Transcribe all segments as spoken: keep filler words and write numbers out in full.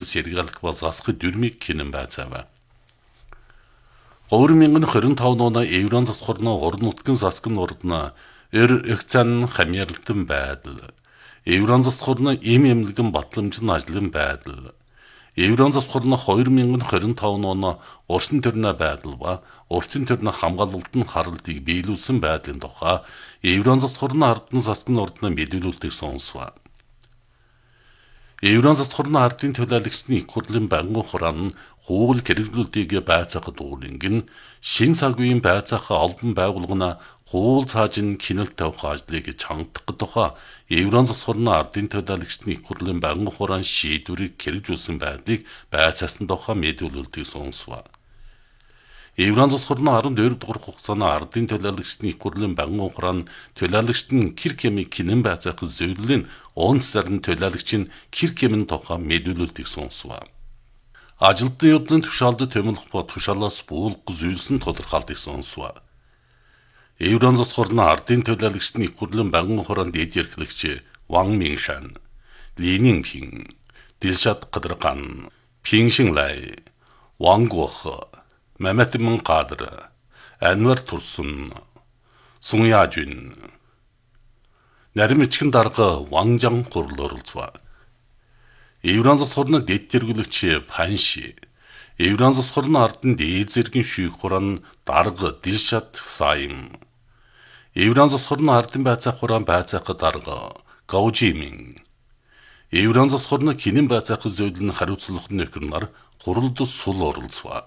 сэргэлэх ба засах дүрмийг кинэн байцаава. two thousand twenty-five оны Еврон засхорны уран нутгийн засгийн урдна эр экцан хамьярлалтан байдал. Еврон засхорны им эмнэлгэн батламжны ажлын байдал. Еврон засхорны two thousand twenty-five оны урсан төрний байдал ба урчин төрний хамгаалалтын харалтыг биелүүлсэн байдлын тухай Еврон засхорны ардын засгийн урдны мэдээлүүлтийг сонсов. Еврон засхорны ардын төлөөлөгчдийн их хурлын байнгын хураан хууль хэрэгжүүлэлтийг байцаахад уулингийн шин цаг үеийн байцаахаа албан байгууллагына хууль цаажин кинэлт тавих ажлыг чангадах тухай Еврон засхорны ардын төлөөлөгчдийн их хурлын байнгын хураан шийдвэрийг хэрэгжүүлсэн байдлыг байцаасан тухай мэдээлүүлэлтийг сонсов. Еврон засхорны twelve дугаар хугацааны ардын төлөөлөгчдийн их хурлын байнгын хураан төлөөлөгчдийн кир кемийг кинэн байцаах зөвлөлийн онц зарим төлөөлөгчийн кир кемийн тухай мэдээлүүлэлтийг сонсов. Ажилтны явдлын тушаалд томилох ба тушаалаас буулгах зүйлс нь тодорхойлтыг сонсов. Еврон засхорны ардын төлөөлөгчдийн их хурлын байнгын хураан дэд ерхлэгч Ван Миншан, Ли Нингпин, Дилшат Кадырган, Пин Шинлай, Ван Гох, Мамат Мункадр, Анвар Турсун, Сун Яжун, нарийн бичгэн дарга Ван Жан хурал оролцов. Еврон засхорны дэд тэргүүлэгч Панши, Еврон засхорны ардын дээд зэргийн шүүх хураан дарга Дилшат Сайм, Еврон засхорны ардын байцаах хураан байцаах дарга Гаужимин, Еврон засхорны кинэн байцаах зөвлөлийн хариуцлах нөхөр нар хуралд сул оролцов.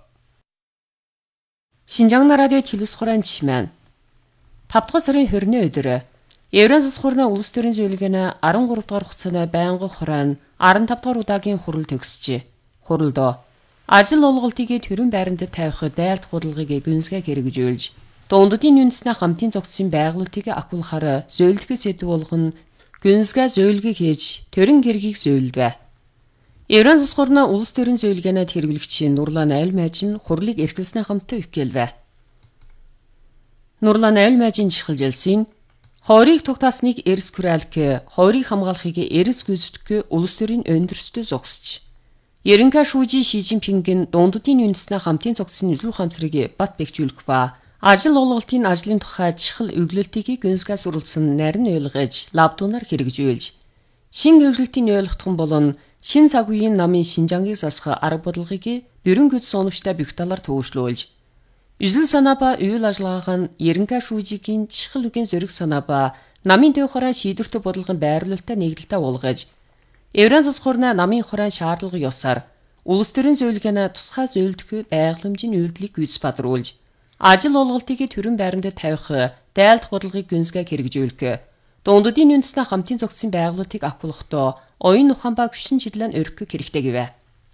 Шинжаан радио телевиз хураан чимэн five дугаар сарын twenty-ны өдөр Еврон засхорны улс төрийн зөвлөгөөний thirteen дугаар хугацааны байнгын хураан fifty-five дугаар удаагийн хурал төгсжээ. Хуралд ажил олголтыг төрийн байранд тавих дайлт бодлогыг гүнзгий хэрэгжүүлж, дунддын үндэснээ хамтын зохицсон байгуулалтыг агуулахаар зөвлөлтгөө сэдв болгон гүнзгий зөвлөгөө хийж төрийн гэргийг зөвлөдвэ. Еврон засхорны улс төрийн зөвлөгөөний хэрэглэгч Нурлан Айлмайжин хурлыг эрхэлснээ хамтаа өгөөлвэ. Нурлан Айлмайжин чихэлжилсэн хойрыг тугтаасныг эрс күрэлк хойрыг хамгаалахыг эрс гүйцэтгэх улс төрийн өндөртөө зогсож, Ерөнхий шүүжи Ши Жинпингийн дунддын үндэснээ хамтын зохицсон нөлөө хамтрыг бат бэхжүүлэх ба ажил олголтын ажлын тухай чихэл өглөлтийг гүнзгий сурвалжсан нарийн ойлгож лабдуунаар хэрэгжүүлж, шин хөгжилтийн ойлгохтон болон шин цаг үеийн намын Шинжаангийг засах арга бодлогыг бүрэн гүйц соновчтой бүх талаар төвшлүүлж, үжил санаа ба үйл ажиллагааг нь ерөнхий шүүжигийн чихэл үгийн зөриг санаа ба намын төв хураан шийдвэртэй бодлогын байрлуулалтаа нэгдэлтэй уулгаж, Еврон засхорны намын хураан шаардлага ёсоор улс төрийн зөвлөгөөний тусгай зөвлөдөх байгууламжийн үйлдэлийг гүйц бадруулж, ажил олголтыг төрийн байранд тавих дайлдах бодлогыг гүнзгий хэрэгжүүлэх, дунддын үндэснээ хамтын зохицсон байгуулалтыг агуулгахдаа оюун ухаан ба хүчин чиглэл өргөх хэрэгтэй гэвэ.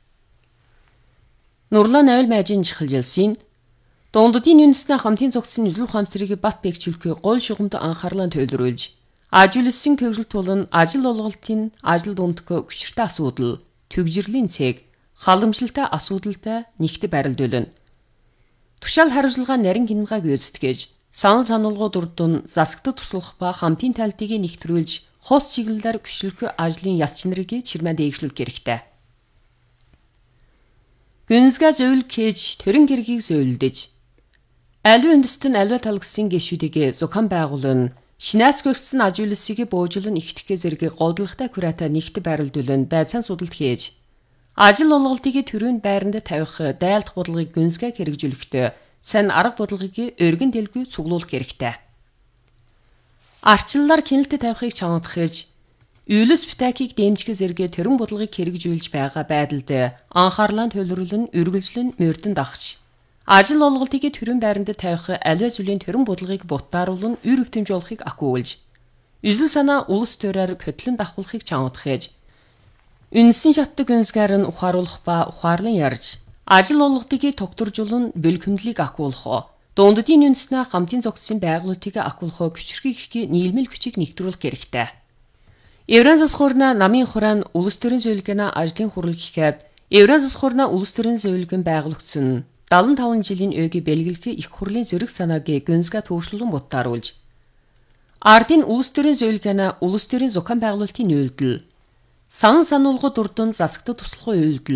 Нурлан Айлмайжин чихэлжилсэн дунддын үндэснээ хамтын зохицсон нөлөө ухаанцрыг бат бэхжүүлэх гол шугамд анхаарлаа төвлөрүүлж, ажигласан хөгжилт болон ажил олголтын ажил дундх хүчиртэй асуудал, төгжирлийн цэг, халамжлалтай асуудалтай нэгт барилдуулна. Тушаал хариуцлага нарийн гинмгаг үүсдгэж, санал сануулгууд урдун засагтад туслах ба хамтын талтыг нэгтрүүлж, хос чиглэлээр хүчлэх ажлын яс чинрыг чирмэн дээгшлүүлэх хэрэгтэй. Гүнзгий зөвлөх хийж төрийн гэргийг зөвлөдөж, аливаа үндэстэн аливаа тал гэсэн гишүүдийг зохион байгуулна, шинээс гөгцсөн ажиглалсыг боожулн ихтгэх зэрэг годлохтой курата нэгт байрлуулна, байцаан судалт хийж, ажил олголтыг төрийн байранд тавих дайлдах бодлогыг гүнзгий хэрэгжүүлэхдээ сайн арга бодлогыг өргөн дэлгүй цуглуулах хэрэгтэй. Арчлалаар кинэлтэд тавихыг чангадах хийж, үйлс битакийг дэмжих зэрэг төрийн бодлогыг хэрэгжүүлж байгаа байдалд анхаарлаа төвлөрүүлэн үргэлжлэн мөрдөн дагч, ажил олголтыг төрийн байранд тавих аливаа зүйлийн төрийн бодлогыг бутааруулан үр өвтөмж болохыг агуулж, үжил санаа улс төрөөр көтлөн давхуулахыг чангадах хийж, үнсэн шатдаг гүнзгийр нь ухааруулах ба ухаарлан ярьж, ажил олголтыг тогтворжуулан бэлгэмдлийг агуулах, дунддын үндэснээ хамтын зохицсон байгуулалтыг агуулах хүчирхэг нийлмэл хүчийг нэгтрүүлэх хэрэгтэй. Еврон засхорны намын хураан улс төрийн зөвлөгөөний ажлын хурал гэхэд Еврон засхорны улс төрийн зөвлөгөөн байгуулагдсан seventy-five жилийн өгийг бэлгэлэх их хурлын зөриг санааг гүнзгий төвшлүүлэн бутааруулж, ардын улс төрийн зөвлөгөөний улс төрийн зохион байгуулалтын үйлдэл, санал сануулгад урдун засагтад туслах үйлдэл,